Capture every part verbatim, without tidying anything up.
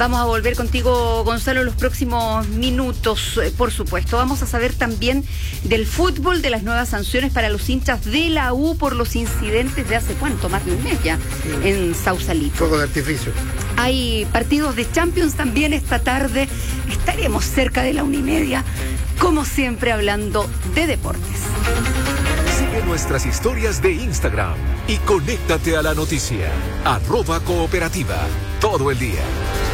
Vamos a volver contigo, Gonzalo, en los próximos minutos, eh, por supuesto. Vamos a saber también del fútbol, de las nuevas sanciones para los hinchas de la U por los incidentes de hace cuánto, más de un mes ya, sí, en Sausalito. Fuego de artificio. Hay partidos de Champions también esta tarde. Estaremos cerca de la una y media, como siempre, hablando de deportes. Sigue nuestras historias de Instagram y conéctate a la noticia. Arroba Cooperativa. Todo el día.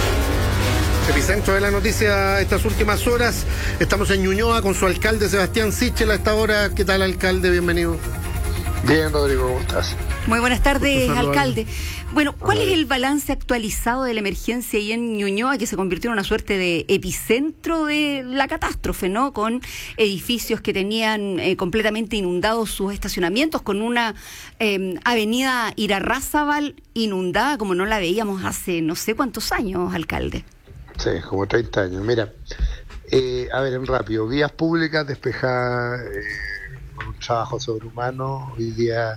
Epicentro de la noticia estas últimas horas. Estamos en Ñuñoa con su alcalde Sebastián Sichel a esta hora. ¿Qué tal, alcalde? Bienvenido. Bien, Rodrigo, ¿cómo estás? Muy buenas tardes, alcalde. Bueno, ¿cuál es el balance actualizado de la emergencia ahí en Ñuñoa, que se convirtió en una suerte de epicentro de la catástrofe, ¿no? Con edificios que tenían eh, completamente inundados sus estacionamientos, con una eh, avenida Irarrázaval inundada como no la veíamos hace no sé cuántos años, alcalde. Sí, como treinta años. Mira, eh, a ver, en rápido, vías públicas despejadas eh, con un trabajo sobrehumano. Hoy día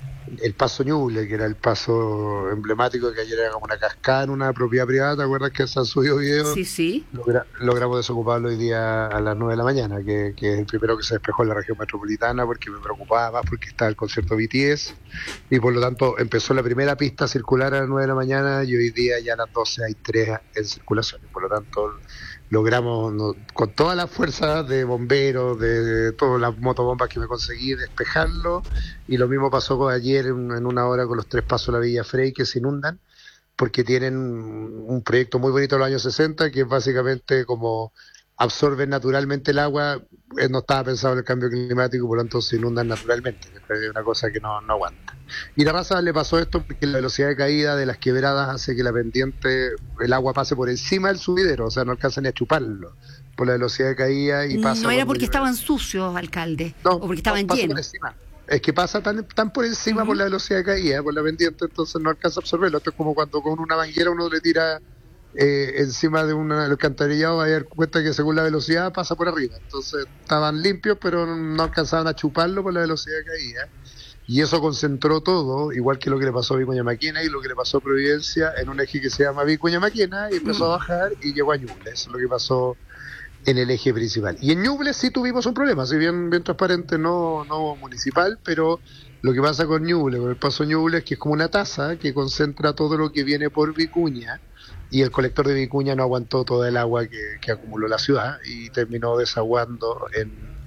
el paso Ñuble, que era el paso emblemático, que ayer era como una cascada en una propiedad privada, ¿te acuerdas que se han subido videos? Sí, sí. Logra, logramos desocuparlo hoy día a las nueve de la mañana, que, que es el primero que se despejó en la región metropolitana, porque me preocupaba más porque estaba el concierto B T S, y por lo tanto empezó la primera pista a circular a las nueve de la mañana, y hoy día ya a las doce hay tres en circulación, y por lo tanto logramos, no, con todas las fuerzas de bomberos, de, de todas las motobombas que me conseguí, despejarlo. Y lo mismo pasó con ayer en, en una hora con los tres pasos de la Villa Frey, que se inundan porque tienen un proyecto muy bonito de los años sesenta, que es básicamente como absorben naturalmente el agua. Eh, no estaba pensado en el cambio climático, por lo tanto se inundan naturalmente, es una cosa que no, no aguanta. Y la raza le pasó esto porque la velocidad de caída de las quebradas hace que la pendiente, el agua pase por encima del subidero, o sea, no alcanza ni a chuparlo por la velocidad de caída. Y pasa. No era porque estaban sucios, alcalde, no, o porque estaban no, llenos. Es que pasa tan, tan por encima uh-huh. por la velocidad de caída, por la pendiente, entonces no alcanza a absorberlo. Esto es como cuando con una manguera uno le tira eh, encima de un alcantarillado, va a dar cuenta que según la velocidad pasa por arriba. Entonces estaban limpios, pero no alcanzaban a chuparlo por la velocidad de caída. Y eso concentró todo, igual que lo que le pasó a Vicuña Maquena y lo que le pasó a Providencia, en un eje que se llama Vicuña Maquena, y empezó uh-huh. a bajar y llegó a Ñuble. Eso es lo que pasó en el eje principal. Y en Ñuble sí tuvimos un problema, si bien bien transparente, no, no municipal, pero lo que pasa con Ñuble, con el paso Ñuble, es que es como una taza que concentra todo lo que viene por Vicuña, y el colector de Vicuña no aguantó toda el agua que, que acumuló la ciudad y terminó desaguando en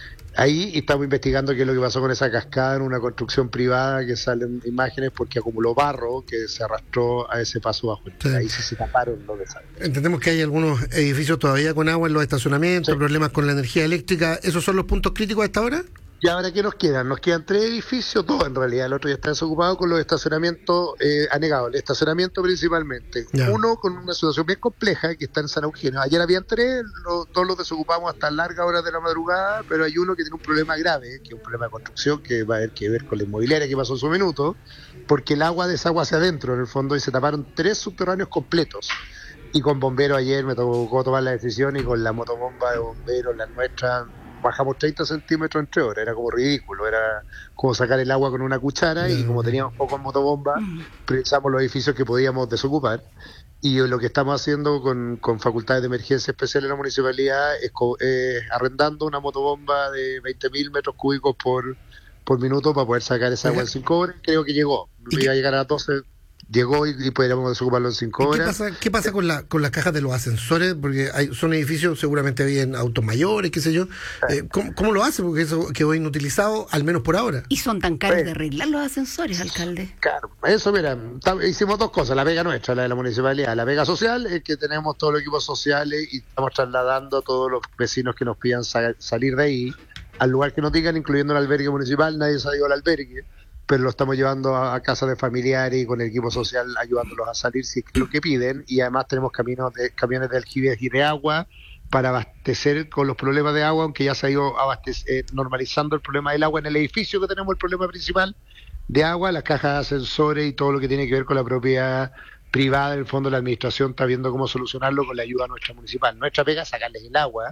ahí, y estamos investigando qué es lo que pasó con esa cascada en una construcción privada, que salen imágenes porque acumuló barro que se arrastró a ese paso bajo. Sí. Ahí sí se taparon los desagües. Entendemos que hay algunos edificios todavía con agua en los estacionamientos, sí. problemas con la energía eléctrica. ¿Esos son los puntos críticos a esta hora? Y ahora, ¿qué nos quedan? Nos quedan tres edificios, dos en realidad. El otro ya está desocupado con los estacionamientos eh, anegados. El estacionamiento principalmente. Ya. Uno con una situación bien compleja que está en San Eugenio. Ayer habían tres, los, todos los desocupamos hasta largas horas de la madrugada, pero hay uno que tiene un problema grave, que es un problema de construcción, que va a haber que ver con la inmobiliaria que pasó en su minuto, porque el agua desagua hacia adentro, en el fondo, y se taparon tres subterráneos completos. Y con bomberos ayer me tocó tomar la decisión, y con la motobomba de bomberos, la nuestra, bajamos treinta centímetros entre horas. Era como ridículo, era como sacar el agua con una cuchara, no. Y como teníamos pocos motobombas, priorizamos los edificios que podíamos desocupar, y lo que estamos haciendo con, con facultades de emergencia especial en la municipalidad es, es arrendando una motobomba de veinte mil metros cúbicos por, por minuto para poder sacar esa agua en cinco horas. Creo que llegó, iba a llegar a las doce. Llegó y, y podríamos desocuparlo en cinco horas. ¿Qué pasa, qué pasa con, la, con las cajas de los ascensores? Porque hay, son edificios, seguramente bien autos mayores, qué sé yo. Eh, ¿cómo, ¿Cómo lo hace? Porque eso quedó inutilizado, al menos por ahora. ¿Y son tan caros sí. de arreglar los ascensores, alcalde? Claro, eso, mira, hicimos dos cosas. La pega nuestra, la de la municipalidad. La pega social es que tenemos todos los equipos sociales y estamos trasladando a todos los vecinos que nos pidan sa- salir de ahí al lugar que nos digan, incluyendo el albergue municipal. Nadie se ha ido al albergue, pero lo estamos llevando a, a casas de familiares y con el equipo social ayudándolos a salir si es lo que piden. Y además tenemos caminos de, camiones de aljibe y de agua para abastecer con los problemas de agua, aunque ya se ha ido eh, normalizando el problema del agua en el edificio, que tenemos el problema principal de agua, las cajas de ascensores y todo lo que tiene que ver con la propiedad privada. En el fondo la administración está viendo cómo solucionarlo con la ayuda nuestra municipal. Nuestra pega es sacarles el agua,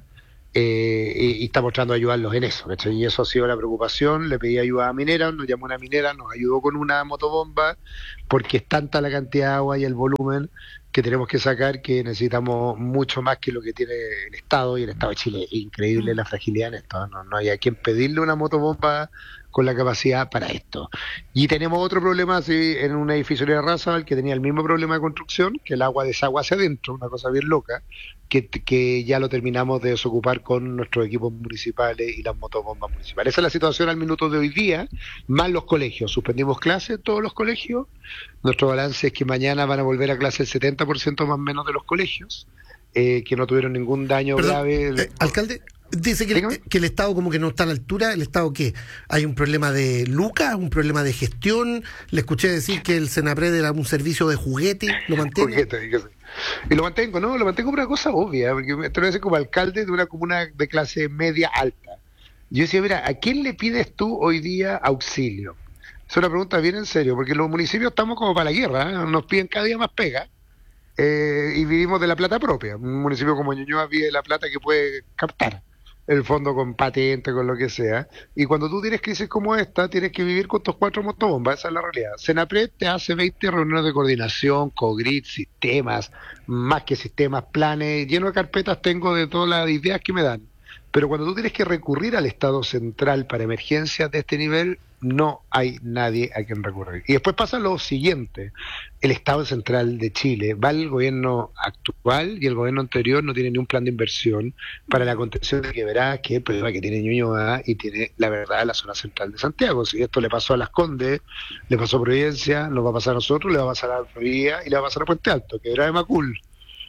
Eh, y, y estamos tratando de ayudarlos en eso, ¿cachai? Y eso ha sido la preocupación. Le pedí ayuda a Minera, nos llamó una minera, nos ayudó con una motobomba, porque es tanta la cantidad de agua y el volumen que tenemos que sacar, que necesitamos mucho más que lo que tiene el Estado, y el Estado de Chile es increíble la fragilidad en esto, no, no hay a quien pedirle una motobomba con la capacidad para esto. Y tenemos otro problema así en un edificio de Razabal que tenía el mismo problema de construcción, que el agua desagua hacia adentro, una cosa bien loca, que, que ya lo terminamos de desocupar con nuestros equipos municipales y las motobombas municipales. Esa es la situación al minuto de hoy día, más los colegios. Suspendimos clases, todos los colegios. Nuestro balance es que mañana van a volver a clase el setenta por ciento más o menos de los colegios, eh, que no tuvieron ningún daño Perdón, grave. Eh, alcalde, dice que el, que el Estado como que no está a la altura. ¿El Estado qué? ¿Hay un problema de lucas, un problema de gestión? Le escuché decir que el Senapred era un servicio de juguete, ¿lo mantiene? Juguete, y, y lo mantengo, ¿no? Lo mantengo por una cosa obvia, porque te lo voy a decir como alcalde de una comuna de clase media alta. Yo decía, mira, ¿a quién le pides tú hoy día auxilio? Es una pregunta bien en serio, porque los municipios estamos como para la guerra, ¿eh? Nos piden cada día más pega. Eh, y vivimos de la plata propia. Un municipio como Ñuñoa vive de la plata que puede captar el fondo con patente, con lo que sea, y cuando tú tienes crisis como esta, tienes que vivir con tus cuatro motobombas, esa es la realidad. Senapred te hace veinte reuniones de coordinación, COGRID, sistemas, más que sistemas, planes, lleno de carpetas tengo de todas las ideas que me dan, pero cuando tú tienes que recurrir al Estado central para emergencias de este nivel, no hay nadie a quien recurrir. Y después pasa lo siguiente, el Estado central de Chile, va el gobierno actual y el gobierno anterior no tiene ni un plan de inversión para la contención de quebradas, que es el problema que tiene Ñuñoa y tiene la verdad la zona central de Santiago. Si esto le pasó a Las Condes, le pasó a Providencia, nos va a pasar a nosotros, le va a pasar a Florida y le va a pasar a Puente Alto, Quebrada de Macul.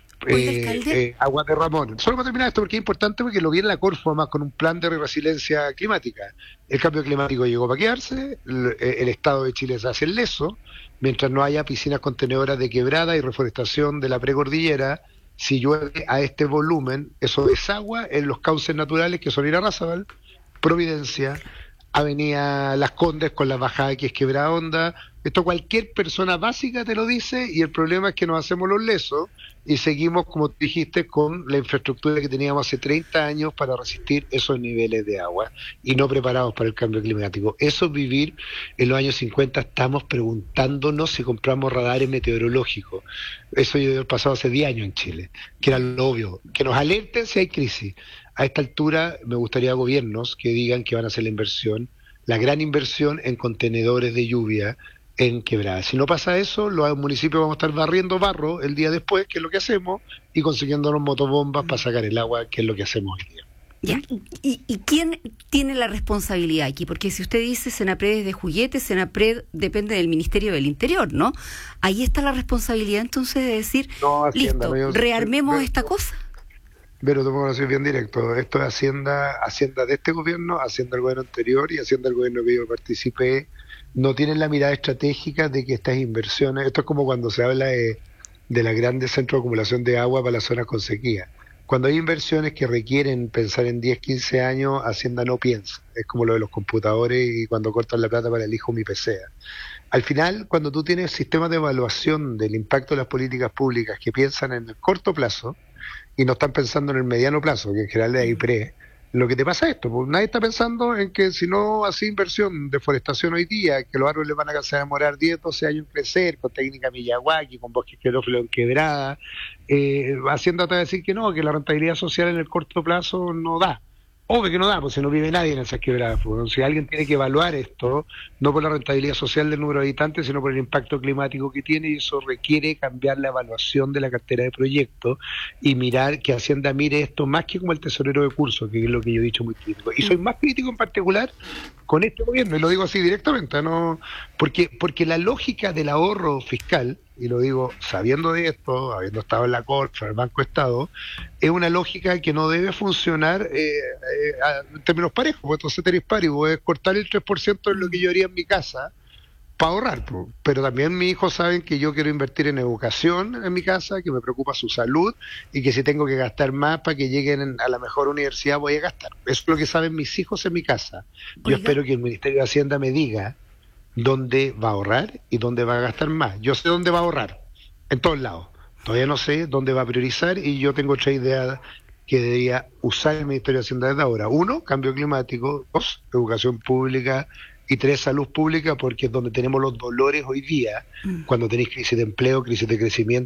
Eh, eh, Aguas de Ramón. Solo para terminar esto, porque es importante, porque lo viene la Corfo más con un plan de resiliencia climática. El cambio climático llegó para quedarse, el, el Estado de Chile se hace el leso, mientras no haya piscinas contenedoras de quebrada y reforestación de la precordillera. Si llueve a este volumen, eso desagua en los cauces naturales que son Irarrázaval, Providencia, Avenida Las Condes con la bajada que es Quebrada Honda. Esto cualquier persona básica te lo dice, y el problema es que nos hacemos los lesos y seguimos, como dijiste, con la infraestructura que teníamos hace treinta años para resistir esos niveles de agua y no preparados para el cambio climático. Eso es vivir en los años cincuenta. Estamos preguntándonos si compramos radares meteorológicos. Eso yo he pasado hace diez años en Chile, que era lo obvio, que nos alerten si hay crisis. A esta altura me gustaría gobiernos que digan que van a hacer la inversión, la gran inversión en contenedores de lluvia en quebradas. Si no pasa eso, los municipios vamos a estar barriendo barro el día después, que es lo que hacemos, y consiguiéndonos motobombas para sacar el agua, que es lo que hacemos hoy día. Ya. ¿Y, y quién tiene la responsabilidad aquí? Porque si usted dice Senapred es de juguete, Senapred depende del Ministerio del Interior, ¿no? Ahí está la responsabilidad entonces de decir, no, Hacienda, listo, no, yo, rearmemos pero, esta cosa. Pero te pongo a decir bien directo, esto es Hacienda, Hacienda de este gobierno, Hacienda del gobierno anterior y Hacienda del gobierno que yo participé. No tienen la mirada estratégica de que estas inversiones, esto es como cuando se habla de, de la grandes centros de acumulación de agua para las zonas con sequía. Cuando hay inversiones que requieren pensar en diez, quince años, Hacienda no piensa. Es como lo de los computadores y cuando cortan la plata para el hijo mi P C A. Al final, cuando tú tienes sistemas de evaluación del impacto de las políticas públicas que piensan en el corto plazo y no están pensando en el mediano plazo, que en general es I P R E, lo que te pasa es esto, pues nadie está pensando en que si no hace inversión, deforestación hoy día, que los árboles van a demorar diez, doce años en crecer, con técnica Miyawaki, con bosques querófilos en quebrada, eh, Hacienda te va a decir que no, que la rentabilidad social en el corto plazo no da. Obvio que no da, pues si no vive nadie en esas quebradas. Pues, si alguien tiene que evaluar esto, no por la rentabilidad social del número de habitantes, sino por el impacto climático que tiene, y eso requiere cambiar la evaluación de la cartera de proyectos y mirar, que Hacienda mire esto más que como el tesorero de curso, que es lo que yo he dicho muy crítico. Y soy más crítico en particular con este gobierno, y lo digo así directamente, no porque porque la lógica del ahorro fiscal, y lo digo sabiendo de esto, habiendo estado en la Corte, en el Banco Estado, es una lógica que no debe funcionar eh, eh, en términos parejos, pues entonces tenéis paribus, es cortar el tres por ciento de lo que yo haría en mi casa para ahorrar, pues. Pero también mis hijos saben que yo quiero invertir en educación en mi casa, que me preocupa su salud, y que si tengo que gastar más para que lleguen a la mejor universidad voy a gastar. Eso es lo que saben mis hijos en mi casa. Yo Oiga. espero que el Ministerio de Hacienda me diga dónde va a ahorrar y dónde va a gastar más. Yo sé dónde va a ahorrar, en todos lados. Todavía no sé dónde va a priorizar, y yo tengo otra idea que debería usar el Ministerio de Hacienda desde ahora. Uno, cambio climático. Dos, educación pública. Y tres, salud pública, porque es donde tenemos los dolores hoy día, mm. cuando tenéis crisis de empleo, crisis de crecimiento,